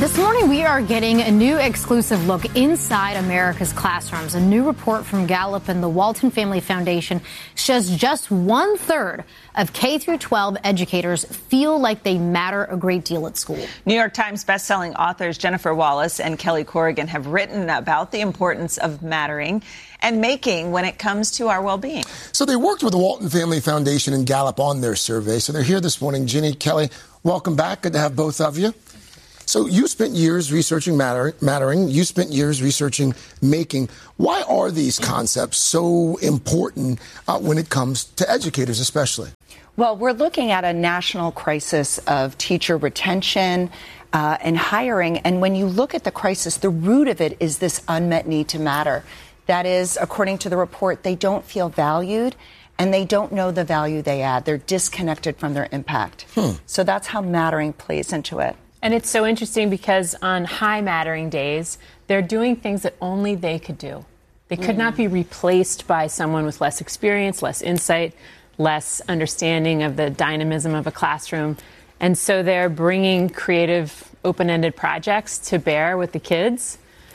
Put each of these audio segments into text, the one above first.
This morning, we are getting a new exclusive look inside America's classrooms. A new report from Gallup and the Walton Family Foundation shows just 1/3 of K-12 educators feel like they matter a great deal at school. New York Times bestselling authors Jennifer Wallace and Kelly Corrigan have written about the importance of mattering and making when it comes to our well-being. So they worked with the Walton Family Foundation and Gallup on their survey. So they're here this morning. Ginny, Kelly, welcome back. Good to have both of you. So you spent years researching mattering. You spent years researching making. Why are these concepts so important when it comes to educators especially? Well, we're looking at a national crisis of teacher retention and hiring. And when you look at the crisis, the root of it is this unmet need to matter. That is, according to the report, they don't feel valued and they don't know the value they add. They're disconnected from their impact. So that's how mattering plays into it. And it's so interesting because on high mattering days, they're doing things that only they could do. They could not be replaced by someone with less experience, less insight, less understanding of the dynamism of a classroom. And so they're bringing creative, open-ended projects to bear with the kids.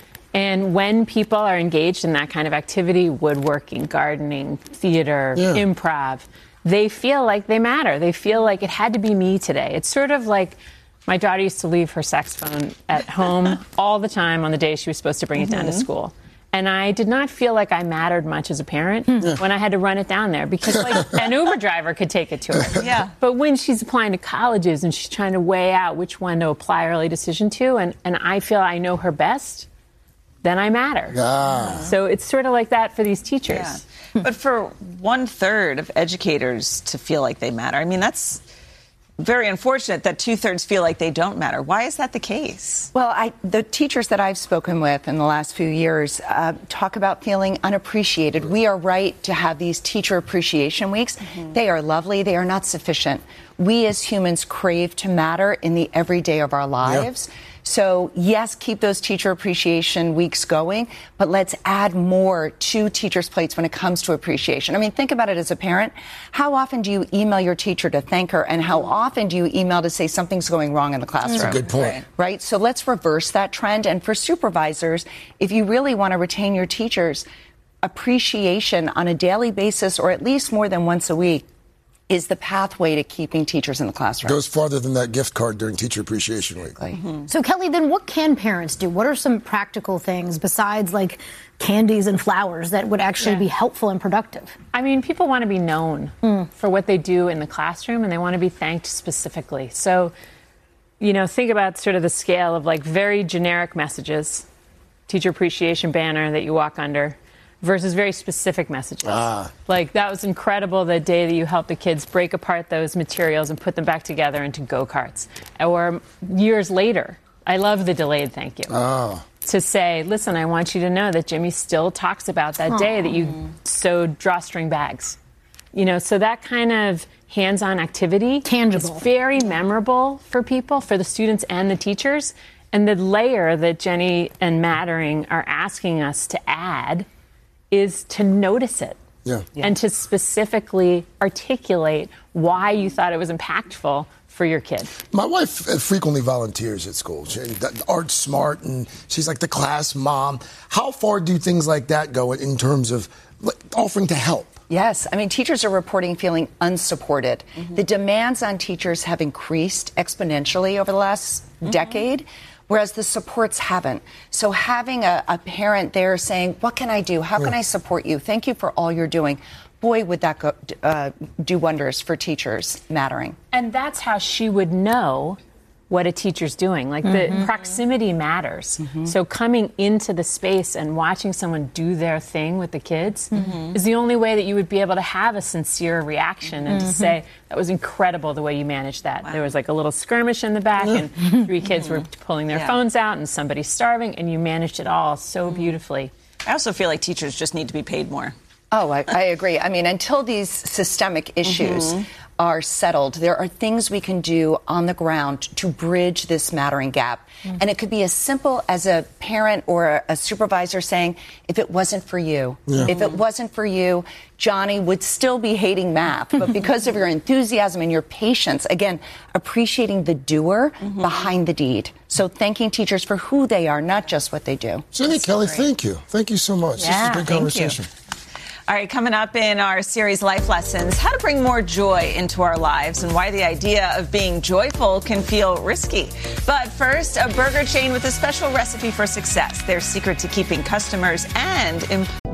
And when people are engaged in that kind of activity, woodworking, gardening, theater, improv, they feel like they matter. They feel like it had to be me today. It's sort of like my daughter used to leave her saxophone at home all the time on the day she was supposed to bring it down to school. And I did not feel like I mattered much as a parent when I had to run it down there because like an Uber driver could take it to her. But when she's applying to colleges and she's trying to weigh out which one to apply early decision to, and I feel I know her best, then I matter. So it's sort of like that for these teachers. But for 1/3 of educators to feel like they matter, I mean, that's very unfortunate that 2/3 feel like they don't matter. Why is that the case? Well, the teachers that I've spoken with in the last few years talk about feeling unappreciated. We are right to have these teacher appreciation weeks. They are lovely. They are not sufficient. We as humans crave to matter in the everyday of our lives. So, yes, keep those teacher appreciation weeks going, but let's add more to teachers' plates when it comes to appreciation. I mean, think about it as a parent. How often do you email your teacher to thank her, and how often do you email to say something's going wrong in the classroom? That's a good point. Right? So let's reverse that trend. And for supervisors, if you really want to retain your teachers, appreciation on a daily basis or at least more than once a week is the pathway to keeping teachers in the classroom. Goes farther than that gift card during Teacher Appreciation Week. So, Kelly, then what can parents do? What are some practical things besides like candies and flowers that would actually be helpful and productive? I mean, people want to be known for what they do in the classroom and they want to be thanked specifically. So, you know, think about sort of the scale of like very generic messages, teacher appreciation banner that you walk under, versus very specific messages. Like, that was incredible the day that you helped the kids break apart those materials and put them back together into go-karts. Or years later, I love the delayed thank you. To say, listen, I want you to know that Jimmy still talks about that day that you sewed drawstring bags. You know, so that kind of hands-on activity tangible, is very memorable for people, for the students and the teachers. And the layer that Jenny and Mattering are asking us to add is to notice it and to specifically articulate why you thought it was impactful for your kid. My wife frequently volunteers at school. Art's smart, and she's like the class mom. How far do things like that go in terms of offering to help? Yes. I mean, teachers are reporting feeling unsupported. The demands on teachers have increased exponentially over the last decade, whereas the supports haven't. So having a parent there saying, what can I do? How can I support you? Thank you for all you're doing. Boy, would that do wonders for teachers, Mattering. And that's how she would know what a teacher's doing. Like, the proximity matters. So coming into the space and watching someone do their thing with the kids is the only way that you would be able to have a sincere reaction and to say, that was incredible the way you managed that. There was like a little skirmish in the back and 3 kids were pulling their phones out and somebody's starving, and you managed it all so beautifully. I also feel like teachers just need to be paid more. Oh, I agree. I mean, until these systemic issues are settled, there are things we can do on the ground to bridge this mattering gap. And it could be as simple as a parent or a supervisor saying, if it wasn't for you, if it wasn't for you, Johnny would still be hating math. But because of your enthusiasm and your patience, again, appreciating the doer behind the deed. So thanking teachers for who they are, not just what they do. Ginny Kelly, thank you. Thank you so much. Yeah, this is a good conversation. All right, coming up in our series Life Lessons, how to bring more joy into our lives and why the idea of being joyful can feel risky. But first, a burger chain with a special recipe for success. Their secret to keeping customers and employees